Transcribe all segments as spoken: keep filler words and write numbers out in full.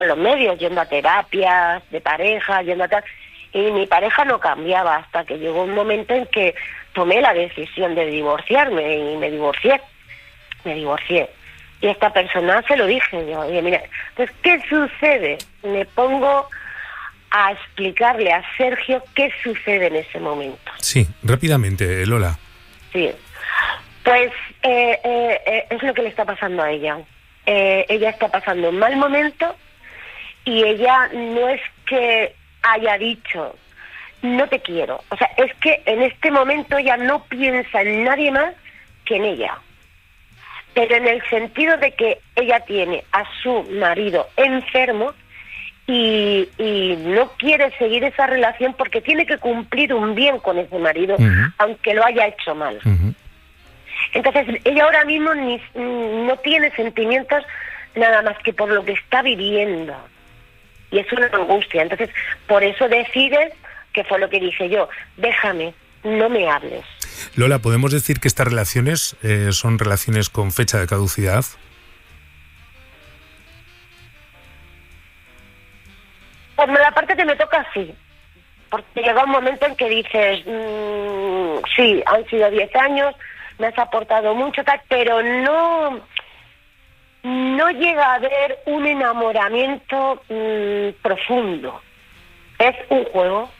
los medios, yendo a terapias de pareja, yendo a tal, y mi pareja no cambiaba hasta que llegó un momento en que tomé la decisión de divorciarme y me divorcié, me divorcié. Y a esta persona se lo dije, yo, oye, mira, entonces, ¿qué sucede? Me pongo a explicarle a Sergio qué sucede en ese momento. Sí, rápidamente, Lola. Sí, pues eh, eh, eh, es lo que le está pasando a ella. Eh, ella está pasando un mal momento y ella no es que haya dicho no te quiero, o sea, es que en este momento ella no piensa en nadie más que en ella, pero en el sentido de que ella tiene a su marido enfermo y, y no quiere seguir esa relación porque tiene que cumplir un bien con ese marido, uh-huh. aunque lo haya hecho mal. Uh-huh. Entonces ella ahora mismo ni, no tiene sentimientos nada más que por lo que está viviendo. Y es una angustia. Entonces, por eso decides, que fue lo que dije yo, déjame, no me hables. Lola, ¿podemos decir que estas relaciones eh, son relaciones con fecha de caducidad? Pues la parte que me toca sí. Porque llega un momento en que dices, mmm, sí, han sido diez años, me has aportado mucho, tal, pero no... no llega a haber un enamoramiento mmm, profundo. Es un juego,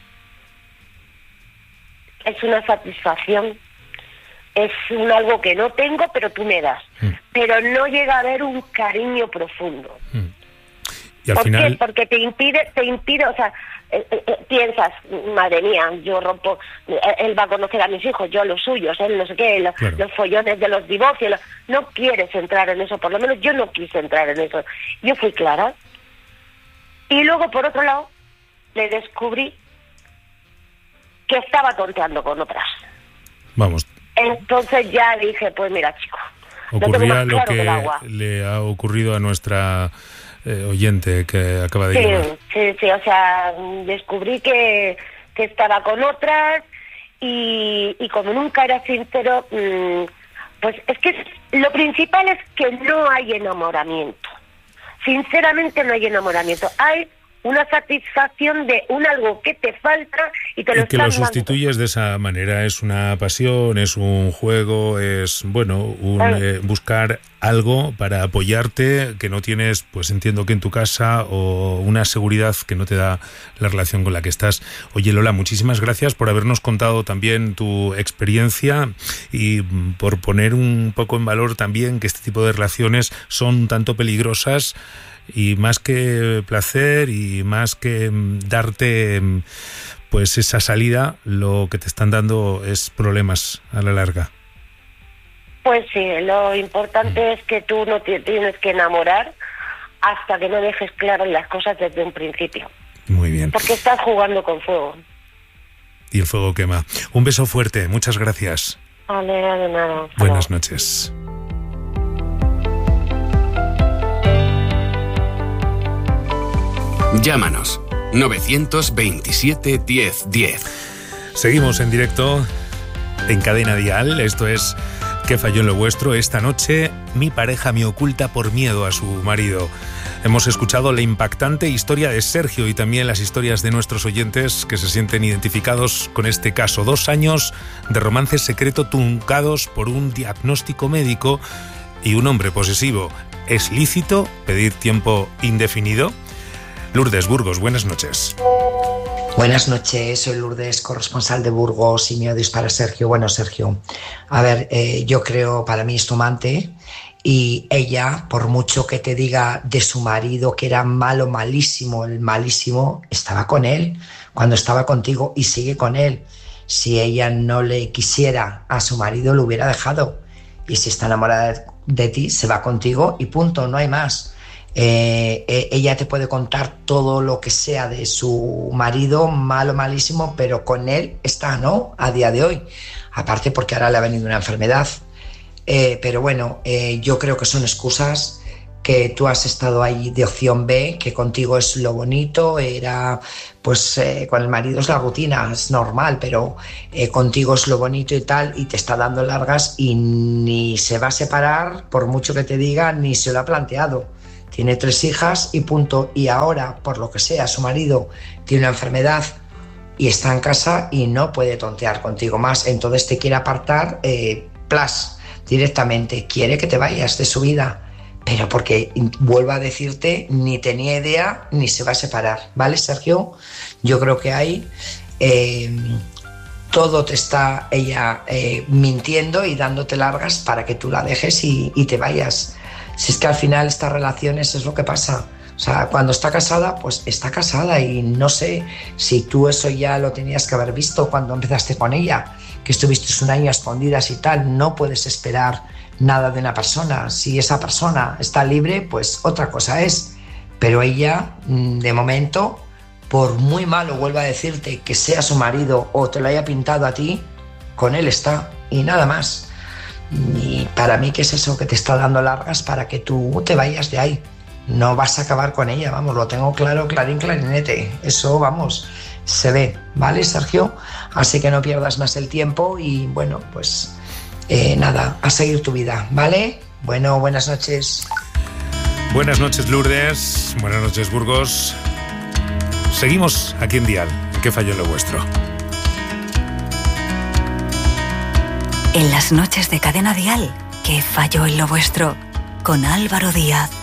es una satisfacción, es un algo que no tengo, pero tú me das. Mm. Pero no llega a haber un cariño profundo. Mm. Y al ¿Por final... qué? Porque te impide, te impide, o sea, eh, eh, piensas, madre mía, yo rompo, eh, él va a conocer a mis hijos, yo a los suyos, él no sé qué, lo, claro. los follones de los divorcios, lo, no quieres entrar en eso, por lo menos yo no quise entrar en eso. Yo fui clara. Y luego, por otro lado, le descubrí que estaba tonteando con otras. Vamos. Entonces ya dije, pues mira, chico, ocurría lo que, que le ha ocurrido a nuestra... Eh, oyente que acaba de sí, llamar. Sí, sí, o sea, descubrí que, que estaba con otras y, y como nunca era sincero, mmm, pues es que lo principal es que no hay enamoramiento. Sinceramente no hay enamoramiento. Hay una satisfacción de un algo que te falta y te lo y que están lo sustituyes dando. De esa manera. Es una pasión, es un juego, es, bueno, un eh, buscar algo para apoyarte que no tienes, pues entiendo que en tu casa, o una seguridad que no te da la relación con la que estás. Oye, Lola, muchísimas gracias por habernos contado también tu experiencia y por poner un poco en valor también que este tipo de relaciones son un tanto peligrosas. Y más que placer y más que darte pues esa salida, lo que te están dando es problemas a la larga. Pues sí, lo importante mm. es que tú no te tienes que enamorar hasta que no dejes claras las cosas desde un principio. Muy bien. Porque estás jugando con fuego. Y el fuego quema. Un beso fuerte, muchas gracias. Vale, de nada. Buenas noches. Llámanos novecientos veintisiete diez diez. Seguimos en directo en Cadena Dial. Esto es ¿Qué falló en lo vuestro? Esta noche, mi pareja me oculta por miedo a su marido. Hemos escuchado la impactante historia de Sergio y también las historias de nuestros oyentes que se sienten identificados con este caso. Dos años de romance secreto truncados por un diagnóstico médico y un hombre posesivo. ¿Es lícito pedir tiempo indefinido? Lourdes Burgos, buenas noches. Buenas noches, soy Lourdes, corresponsal de Burgos y mi audio es para Sergio. Bueno, Sergio, a ver, eh, yo creo, para mí es tu amante y ella, por mucho que te diga de su marido que era malo, malísimo, el malísimo, estaba con él cuando estaba contigo y sigue con él. Si ella no le quisiera a su marido, lo hubiera dejado. Y si está enamorada de, de ti, se va contigo y punto, no hay más. Eh, eh, ella te puede contar todo lo que sea de su marido, malo, malísimo, pero con él está, ¿no? A día de hoy. Aparte porque ahora le ha venido una enfermedad. Eh, pero bueno, eh, yo creo que son excusas, que tú has estado ahí de opción B, que contigo es lo bonito, era pues eh, con el marido es la rutina, es normal, pero eh, contigo es lo bonito y tal, y te está dando largas y ni se va a separar, por mucho que te diga, ni se lo ha planteado. tiene tres hijas y punto. Y ahora, por lo que sea, su marido tiene una enfermedad y está en casa y no puede tontear contigo más, entonces te quiere apartar, eh, plas, directamente, quiere que te vayas de su vida, pero porque, vuelvo a decirte, ni tenía idea ni se va a separar, ¿vale, Sergio? Yo creo que hay... Eh, todo te está ella eh, mintiendo y dándote largas para que tú la dejes y, y te vayas. Si es que al final estas relaciones es lo que pasa. O sea, cuando está casada, pues está casada y no sé si tú eso ya lo tenías que haber visto cuando empezaste con ella, que estuviste un año a escondidas y tal. No puedes esperar nada de una persona. Si esa persona está libre, pues otra cosa es. Pero ella, de momento... por muy malo, vuelvo a decirte, que sea su marido o te lo haya pintado a ti, con él está y nada más. Y para mí, ¿qué es eso que te está dando largas para que tú te vayas de ahí? No vas a acabar con ella, vamos, lo tengo claro, clarín, clarinete. Eso, vamos, se ve, ¿vale, Sergio? Así que no pierdas más el tiempo y, bueno, pues eh, nada, a seguir tu vida, ¿vale? Bueno, buenas noches. Buenas noches, Lourdes. Buenas noches, Burgos. Seguimos aquí en Dial. ¿Qué falló en lo vuestro? En las noches de Cadena Dial, ¿qué falló en lo vuestro? Con Álvaro Díaz.